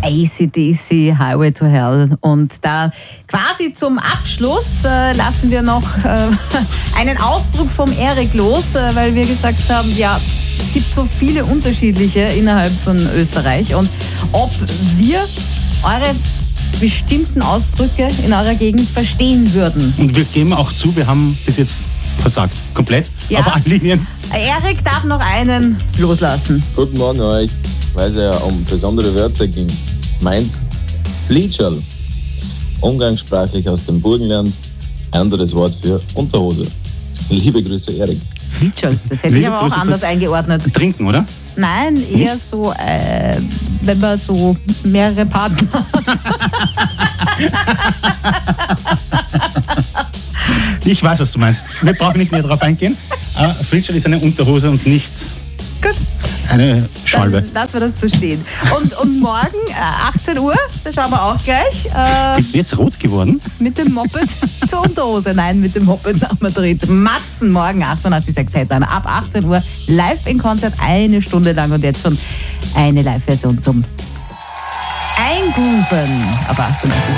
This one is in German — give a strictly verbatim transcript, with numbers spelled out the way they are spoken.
A C D C, Highway to Hell. Und da quasi zum Abschluss äh, lassen wir noch äh, einen Ausdruck vom Erik los, äh, weil wir gesagt haben, ja, es gibt so viele unterschiedliche innerhalb von Österreich. Und ob wir eure bestimmten Ausdrücke in eurer Gegend verstehen würden. Und wir geben auch zu, wir haben bis jetzt versagt. Komplett. Ja. Auf allen Linien. Erik darf noch einen loslassen. Guten Morgen euch, weil es ja um besondere Wörter ging. Meins, Flitscherl. Umgangssprachlich aus dem Burgenland. Ein anderes Wort für Unterhose. Liebe Grüße, Erik. Flitscherl, das hätte Liebe ich aber Grüße auch anders eingeordnet. Trinken, oder? Nein, eher hm? so, äh, wenn man so mehrere Partner hat. Ich weiß, was du meinst. Wir brauchen nicht näher darauf eingehen. Aber Flitscherl ist eine Unterhose und nicht Gut. eine Schwalbe. Dann lassen wir das so stehen. Und, und morgen, äh, achtzehn Uhr, das schauen wir auch gleich. Äh, Bist du jetzt rot geworden? Mit dem Moped zur Unterhose. Nein, mit dem Moped nach Madrid. Matzen morgen achtundachtzig Komma sechs Headline. Ab achtzehn Uhr live in Konzert, eine Stunde lang und jetzt schon eine Live-Version zum Eingrooven auf achtundachtzig Komma sechs.